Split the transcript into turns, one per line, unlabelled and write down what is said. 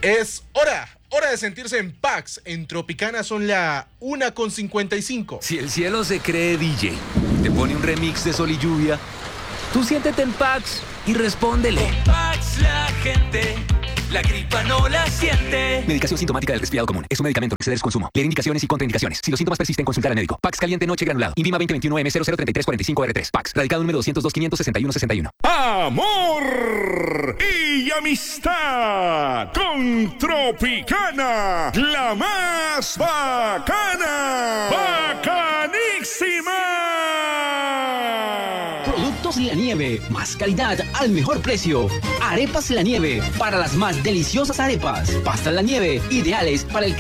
Es hora de sentirse en Pax. En Tropicana son la 1:55.
Si el cielo se cree DJ, te pone un remix de Sol y Lluvia, tú siéntete en Pax y respóndele.
Con Pax la gente, la gripa no la siente.
Medicación sintomática del resfriado común. Es un medicamento. Exceder su consumo. Leer indicaciones y contraindicaciones. Si los síntomas persisten, consultar al médico. Pax caliente noche granulado. INVIMA 2021M003345R3. Pax. Radicado número 202-561-61.
Amor y amistad con Tropicana, la más bacana, bacanísima.
Productos La Nieve, más calidad al mejor precio. Arepas La Nieve, para las más deliciosas arepas. Pastas La Nieve, ideales para el